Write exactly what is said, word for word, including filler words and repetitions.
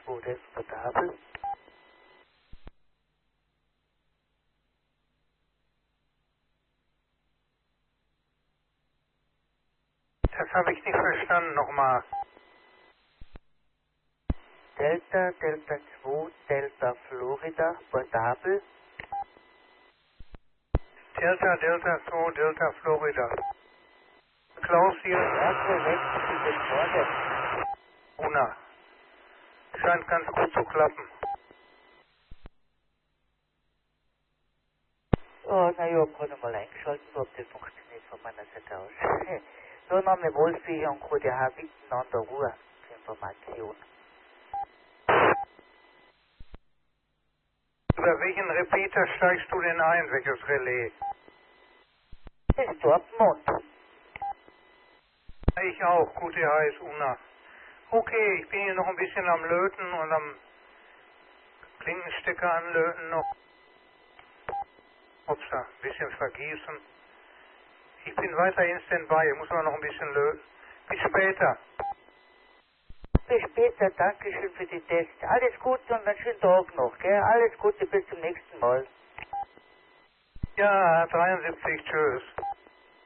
zwei, das ist portabel. Das habe ich nicht verstanden, nochmal. Delta, Delta zwei, Delta Florida, portabel. Delta, Delta zwei, Delta Florida. Klaus hier. Ja, korrekt, guten Morgen. Una. Scheint ganz gut zu klappen. Oh, naja, gerade mal eingeschaltet, ob das funktioniert von meiner Seite aus. So, Name Wolfie und Code H miteinander Ruhe für Information. Über welchen Repeater steigst du denn ein? Welches Relais? Das ist Dortmund. Ich auch. Q T H ist Una. Okay, ich bin hier noch ein bisschen am Löten und am Klinkenstecker anlöten noch. Upsa, ein bisschen vergießen. Ich bin weiterhin Standby, ich muss aber noch ein bisschen löten. Bis später. Bis später, Dankeschön für die Tests. Alles Gute und einen schönen Tag noch, gell? Alles Gute, bis zum nächsten Mal. Ja, dreiundsiebzig, tschüss.